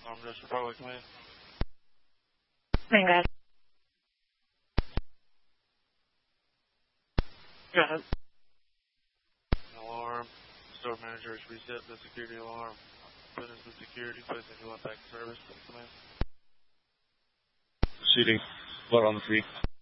Just report with me. Hang on. Go ahead. Alarm. Store manager has reset the security alarm. Finish the security, place and go back to service. Please come in. Proceeding. Blood on the feet.